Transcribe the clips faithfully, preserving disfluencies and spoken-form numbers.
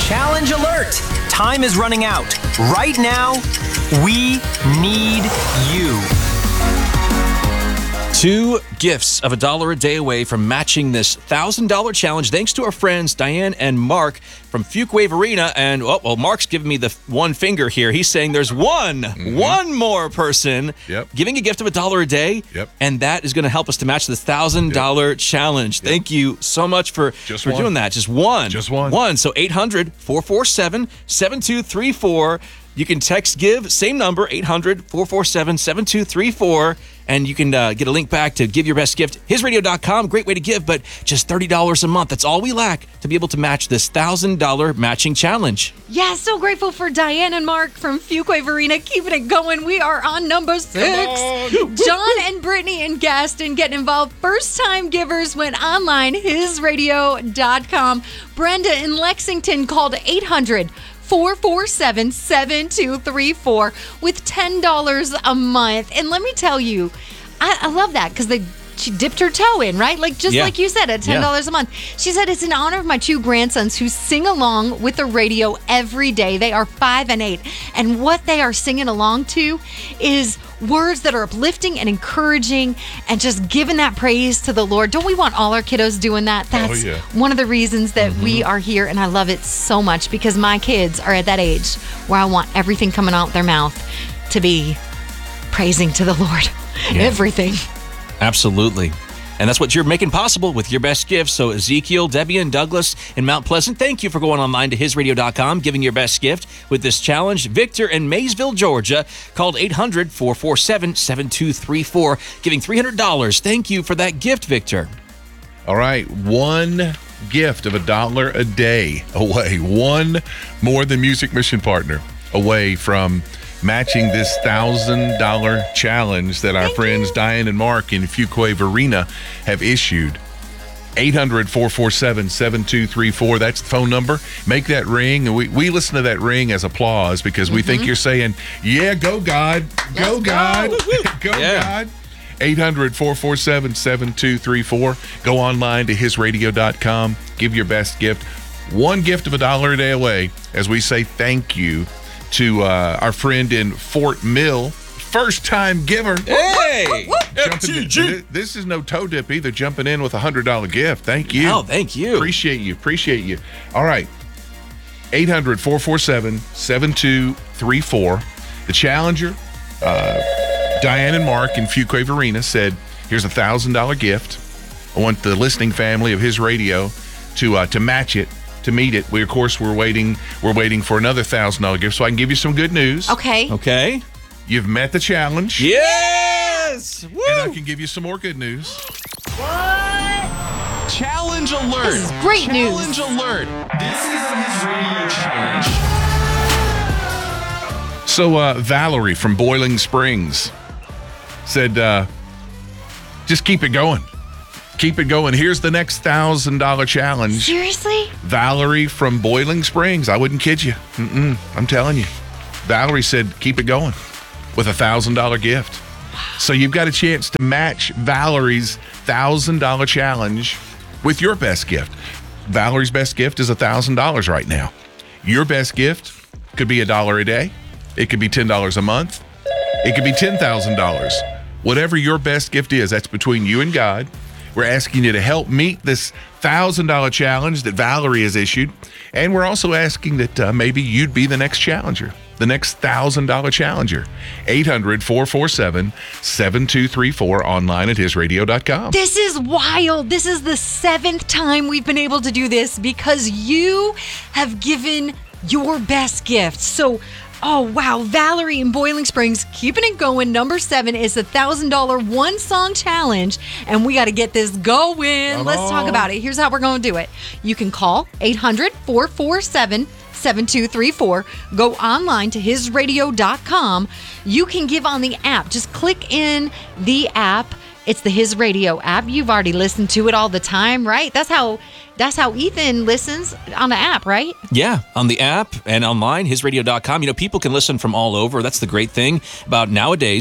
Challenge alert! Time is running out. Right now, we need you. Two gifts of a dollar a day away from matching this one thousand dollars challenge thanks to our friends Diane and Mark from Fuquay Arena. And, oh, well, Mark's giving me the one finger here. He's saying there's one, mm-hmm. one more person yep. giving a gift of a dollar a day. Yep. And that is going to help us to match this one thousand dollars yep. challenge. Yep. Thank you so much for, Just for one. doing that. Just one. Just one. One. So eight hundred, four four seven, seven two three four. You can text GIVE, same number, eight hundred, four four seven, seven two three four, and you can uh, get a link back to Give Your Best Gift. his radio dot com, great way to give, but just thirty dollars a month. That's all we lack to be able to match this one thousand dollars matching challenge. Yeah, so grateful for Diane and Mark from Fuquay Arena, keeping it going. We are on number six. John and Brittany and Gaston getting involved. First-time givers went online, his radio dot com. Brenda in Lexington called eight hundred, four four seven, seven two three four with ten dollars a month. And let me tell you, I, I love that because they she dipped her toe in, right? Like just yeah. like you said, at ten dollars yeah. a month. She said, it's in honor of my two grandsons who sing along with the radio every day. They are five and eight. And what they are singing along to is words that are uplifting and encouraging and just giving that praise to the Lord. Don't we want all our kiddos doing that? That's oh, yeah. one of the reasons that mm-hmm. we are here, and I love it so much because my kids are at that age where I want everything coming out their mouth to be praising to the Lord. Yeah. Everything. Absolutely. And that's what you're making possible with your best gift. So Ezekiel, Debbie, and Douglas in Mount Pleasant, thank you for going online to his radio dot com, giving your best gift with this challenge. Victor in Maysville, Georgia, called eight hundred, four four seven, seven two three four, giving three hundred dollars. Thank you for that gift, Victor. All right, one gift of a dollar a day away. One More Than Music mission partner away from matching this one thousand dollars challenge that our Thank friends you. Diane and Mark in Fuquay Arena have issued. eight hundred, four four seven, seven two three four. That's the phone number. Make that ring. And we, we listen to that ring as applause because we mm-hmm. think you're saying, yeah, go God. Go Let's God. Go, go yeah. God. eight hundred, four four seven, seven two three four. Go online to his radio dot com. Give your best gift. One gift of a dollar a day away as we say thank you to uh, our friend in Fort Mill, first-time giver. Hey! Jumping in, this is no toe dip either, jumping in with a one hundred dollars gift. Thank you. Oh, thank you. Appreciate you. Appreciate you. All right. eight hundred, four four seven, seven two three four. The challenger, uh, Diane and Mark in Fuquay Arena, said, here's a one thousand dollars gift. I want the listening family of his radio to uh, to match it. To meet it. We, of course, we're waiting We're waiting for another one thousand dollars gift, so I can give you some good news. Okay. Okay. You've met the challenge. Yes! Woo! And I can give you some more good news. What? Challenge alert. This is great news. Challenge alert. This is his radio challenge. So, uh, Valerie from Boiling Springs said, uh, just keep it going. Keep it going. Here's the next one thousand dollars challenge. Seriously? Valerie from Boiling Springs. I wouldn't kid you. Mm-mm, I'm telling you. Valerie said, keep it going with a one thousand dollars gift. So you've got a chance to match Valerie's one thousand dollars challenge with your best gift. Valerie's best gift is one thousand dollars right now. Your best gift could be a dollar a day. It could be ten dollars a month. It could be ten thousand dollars. Whatever your best gift is, that's between you and God. We're asking you to help meet this one thousand dollars challenge that Valerie has issued. And we're also asking that uh, maybe you'd be the next challenger, the next one thousand dollars challenger. eight hundred, four four seven, seven two three four, online at his radio dot com. This is wild. This is the seventh time we've been able to do this because you have given your best gift. So, oh, wow. Valerie in Boiling Springs, keeping it going. Number seven is the one thousand dollars one-song challenge, and we got to get this going. Come Let's on. talk about it. Here's how we're going to do it. You can call eight hundred, four four seven, seven two three four. Go online to his radio dot com. You can give on the app. Just click in the app. It's the His Radio app. You've already listened to it all the time, right? That's how that's how Ethan listens on the app, right? Yeah, on the app and online, his radio dot com. You know, people can listen from all over. That's the great thing about nowadays.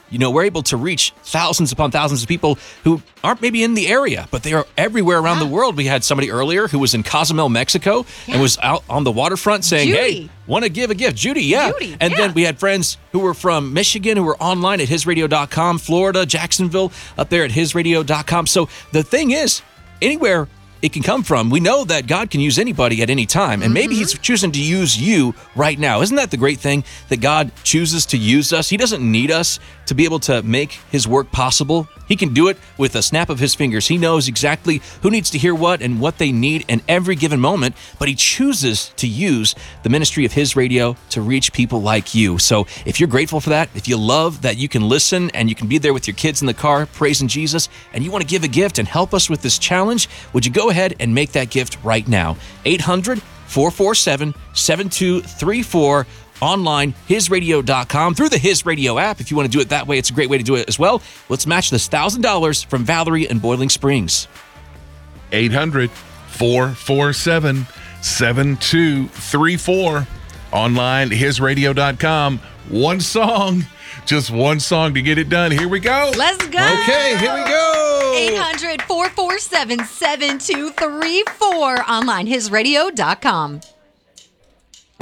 you know, we're able to reach thousands upon thousands of people who aren't maybe in the area, but they are everywhere around Yeah. the world. We had somebody earlier who was in Cozumel, Mexico, and Yeah. was out on the waterfront saying, Judy. hey, want to give a gift? Judy, yeah. Judy, and yeah. then we had friends who were from Michigan who were online at his radio dot com, Florida, Jacksonville, up there at his radio dot com. So the thing is, anywhere it can come from, we know that God can use anybody at any time, and maybe He's choosing to use you right now. Isn't that the great thing, that God chooses to use us? He doesn't need us to be able to make His work possible. He can do it with a snap of His fingers. He knows exactly who needs to hear what and what they need in every given moment, but He chooses to use the ministry of His radio to reach people like you. So if you're grateful for that, if you love that you can listen and you can be there with your kids in the car praising Jesus, and you want to give a gift and help us with this challenge, would you go ahead and make that gift right now? eight hundred, four four seven, seven two three four. Online, his radio dot com, through the His Radio app. If you want to do it that way, it's a great way to do it as well. Let's match this one thousand dollars from Valerie in Boiling Springs. eight hundred, four four seven, seven two three four. Online, his radio dot com. One song, just one song to get it done. Here we go. Let's go. Okay, here we go. eight hundred, four four seven, seven two three four. Online, his radio dot com.